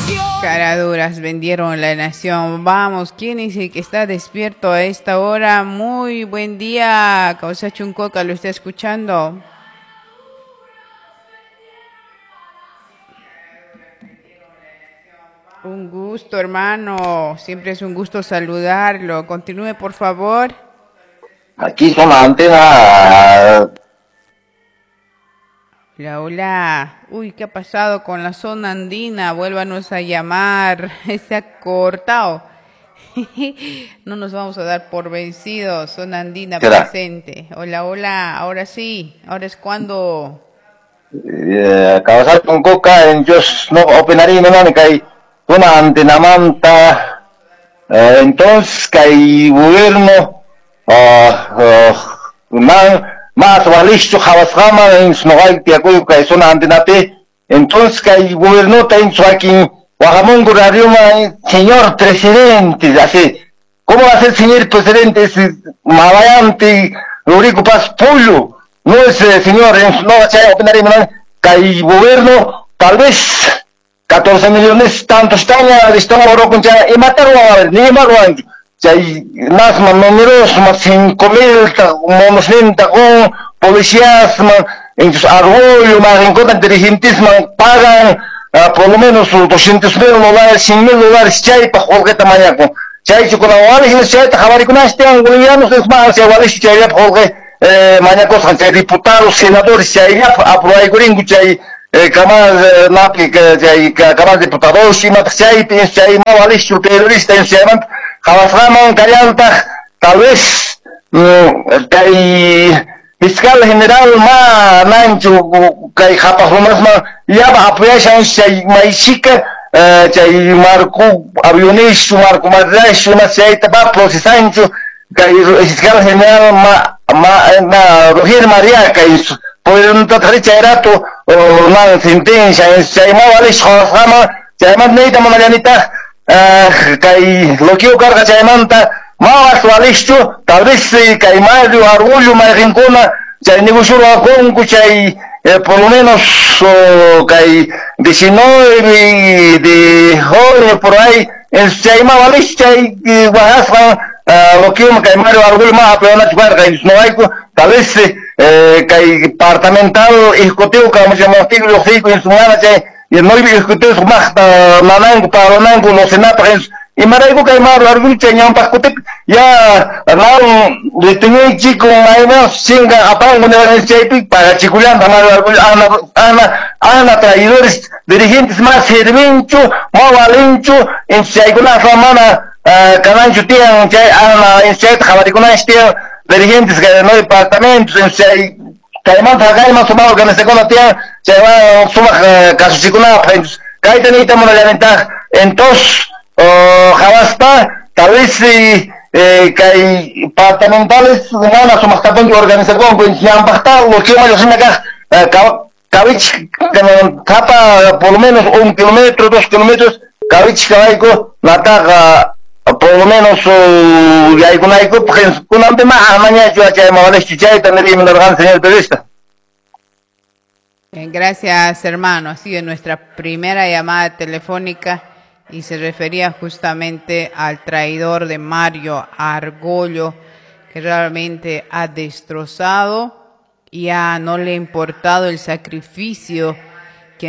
Caraduras vendieron la nación. Vamos, ¿quién es el que está despierto a esta hora? Muy buen día. Causa Chuncoca lo está escuchando. Un gusto, hermano. Siempre es un gusto saludarlo. Continúe, por favor. Aquí con la antena. Hola, hola. Uy, ¿qué ha pasado con la zona andina? Vuélvanos a llamar. Se ha cortado. No nos vamos a dar por vencidos. Zona andina ¿Será? presente. Hola, hola. Ahora sí. Ahora es cuando. Kawasaki con coca en Jos no opinaría no que hay una antena manta. Entonces que hay gobierno más valisto Javasama en Snogai Tiacuyo que es una antena T. Entonces que hay gobierno en su aquí Guajamongo señor presidente, así. ¿Cómo va a ser señor presidente ese Mavayante, Lurico Paz Puyo? No es señor, no va a ser opinar que el gobierno, tal vez 14 millones, tanto están ahora con ya, y mataron a ver, ni mataron. Ya hay más números, más 5.000, unos 30 con policías, en sus arroyos, más en contra dirigentes, pagan por lo menos $200,000, $100,000, chay para jugar tamaño. Chay con la y chay jabar con este bolivianos es más, ya vale si chay para jugar mañana cosas, chay diputados, senadores, chay aprobar gringo, chay camas napi, chay camas diputados, si mata chay, chay más vale si terrorista, chay man, jabar callanta, tal vez chay fiscal general ma nancho kay japajunas ma ya apoyar chay maichica chay marco aviones marco madras una chay tapa procesancho kay fiscal general na Roger María kay pueden tratar chairato na sentencia chay ma vale shama chay ma neita manallanita kay lo que carga chay manta más valisto, tal vez que más orgullo, más rincona, chay negocio con chay por lo menos que 19 de jóvenes por ahí, chay más valisto, chay guajas, lo que me cae más orgullo más, pero no hay, tal vez que departamental ejecutivo, como se llama, los hijos en su mano, y el nuevo ejecutivo más, nanango, para nanango, los senatos, y maraigo que más largo yang pakutip ya lang ditingin chico maina singa apa mengenai CIP para chikulan ana traidores dirigentes más servincho más valencho en chaiguna samana kanan chutian chay ana en chay jabaricuna este dirigentes que no departamentos en chay Kaiman Tagaima suma organización la tía se va suma caso chikuna kai tenita monallamenta entonces Javasta, tal vez que departamentales de una sumastación de organización, pues ya han bastado, lo que más me acá, Kavich, que no tapa por lo menos 1 kilómetro, 2 kilómetros, Kavich, Kavaico, Nataga, por lo menos, ya hay con Aiko, pues con un tema, mañana yo ya me voy a escuchar y tener mi orgán, señor periodista. Gracias, hermano. Ha sido nuestra primera llamada telefónica. Y se refería justamente al traidor de Mario Argollo, que realmente ha destrozado y no le ha importado el sacrificio